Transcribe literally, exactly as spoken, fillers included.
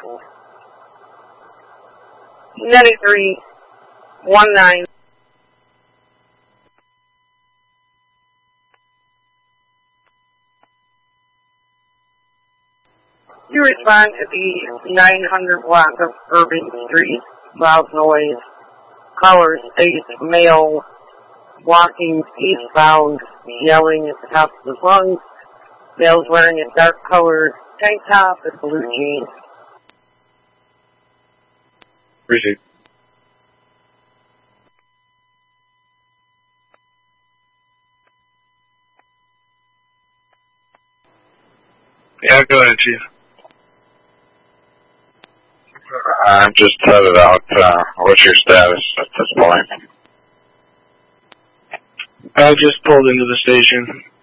ninety-three nineteen. You respond to the nine hundred block of Irving Street, loud noise, caller states male, walking eastbound, yelling at the top of his lungs. Male's wearing a dark colored tank top and blue jeans. Receive. Yeah, go ahead, Chief. I'm just headed out. Uh, what's your status at this point? I just pulled into the station.